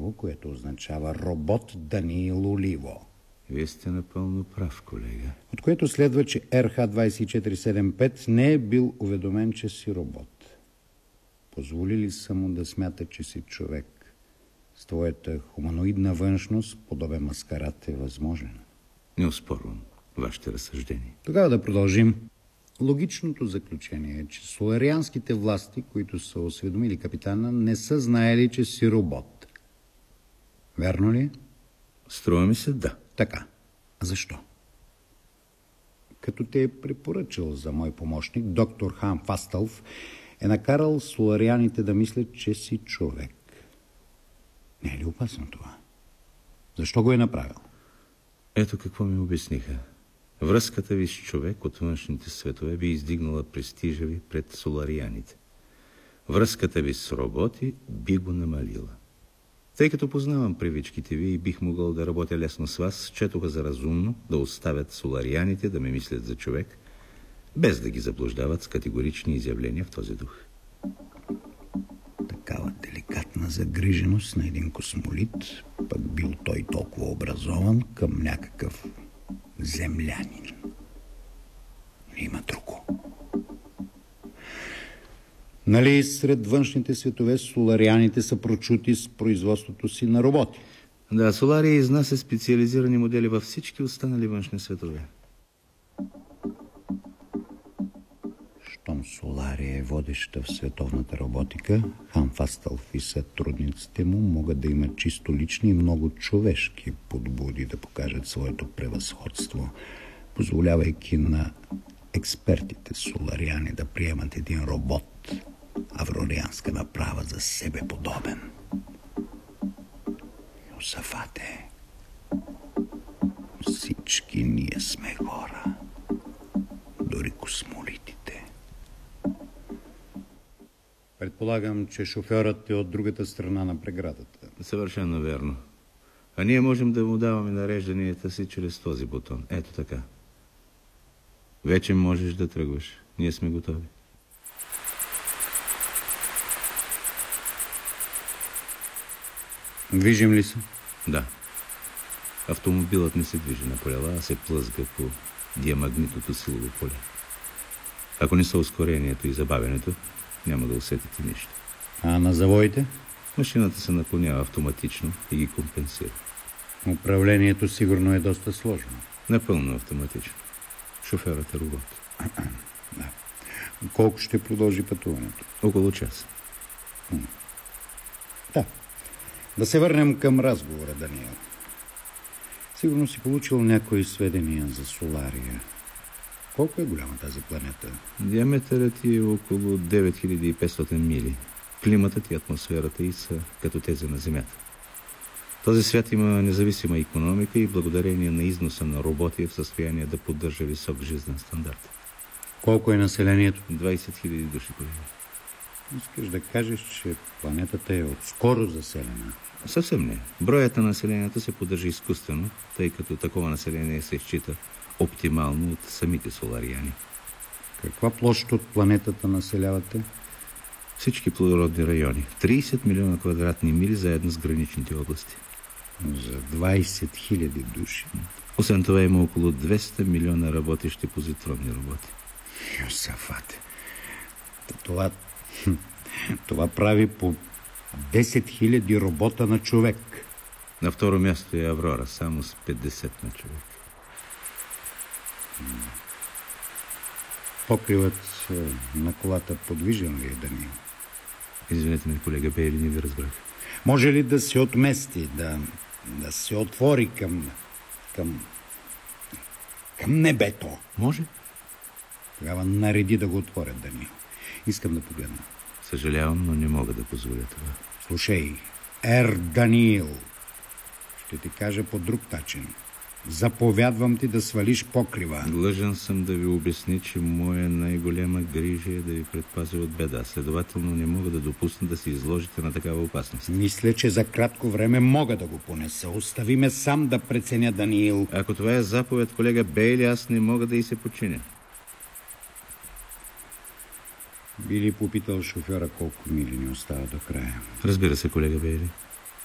Оливо, което означава робот Даниил Оливо. Вие сте напълно прав, колега. От което следва, че РХ-2475 не е бил уведомен, че си робот. Позволили са му да смята, че си човек. С твоята хуманоидна външност подобен маскарад е възможен. Не оспорвам вашите разсъждения. Тогава да продължим. Логичното заключение е, че соларианските власти, които са осведомили капитана, не са знаели, че си робот. Верно ли? Струва ми се, да. Така. А защо? Като те е препоръчал за мой помощник, доктор Хан Фастълф е накарал соларианите да мислят, че си човек. Не е ли опасно това? Защо го е направил? Ето какво ми обясниха. Връзката ви с човек от външните светове би издигнала престижа ви пред соларианите. Връзката ви с роботи би го намалила. Тъй като познавам привичките ви и бих могъл да работя лесно с вас, счетоха за разумно да оставят соларианите да ме мислят за човек, без да ги заблуждават с категорични изявления в този дух. Такава деликатна загриженост на един космолит, пък бил той толкова образован към някакъв землянин. Има друго. Нали сред външните светове соларианите са прочути с производството си на роботи? Да, Солария изнася специализирани модели във всички останали външни светове. Щом Солария е водеща в световната роботика, Хан Фастълф и сътрудниците му могат да имат чисто лични и много човешки подбуди да покажат своето превъзходство, позволявайки на експертите солариани да приемат един робот, аврорианска направа за себе подобен. Йосафате, всички ние сме хора, дори космолитите. Предполагам, че шофьорът е от другата страна на преградата. Съвършено верно. А ние можем да му даваме нарежданията си чрез този бутон. Ето така. Вече можеш да тръгваш. Ние сме готови. Движим ли се? Да. Автомобилът не се движи на колела, а се плъзга по диамагнитното силово поле. Ако не са ускорението и забавянето, няма да усетите нищо. А на завоите? Машината се наклонява автоматично и ги компенсира. Управлението сигурно е доста сложно. Напълно автоматично. Шофьорът е робот. Да. Колко ще продължи пътуването? Около час. Да. Да се върнем към разговора, Даниел. Сигурно си получил някои сведения за Солария. Колко е голяма тази планета? Диаметърът е около 9500 мили. Климатът и атмосферата й са като тези на Земята. Този свят има независима икономика и благодарение на износа на роботи е в състояние да поддържа висок жизнен стандарт. Колко е населението? 20 000 души. Искаш да кажеш, че планетата е отскоро заселена? Съвсем не. Броят на населението се поддържа изкуствено, тъй като такова население се счита оптимално от самите солариани. Каква площ от планетата населявате? Всички плодородни райони. 30 милиона квадратни мили заедно с граничните области. За 20 000 души. Освен това има около 200 милиона работещи позитронни роботи. Йосафате. Това прави по 10 000 робота на човек. На второ място е Аврора, само с 50 на човек. Покривът на колата подвижен ли е, Даниил? Извинете ме, колега Бейли, не ви разбрах. Може ли да се отмести, да се отвори към небето? Може. Тогава нареди да го отворят, Даниил. Искам да погледна. Съжалявам, но не мога да позволя това. Слушай, Даниил, ще ти кажа по друг начин. Заповядвам ти да свалиш покрива. Длъжен съм да ви обясня, че моя най-голема грижа е да ви предпазя от беда. Следователно не мога да допусна да се изложите на такава опасност. Мисля, че за кратко време мога да го понеса. Остави ме сам да преценя, Даниил. Ако това е заповед, колега Бейли, аз не мога да й се подчиня. Би ли попитал шофьора колко мили ни остава до края? Разбира се, колега Бейли.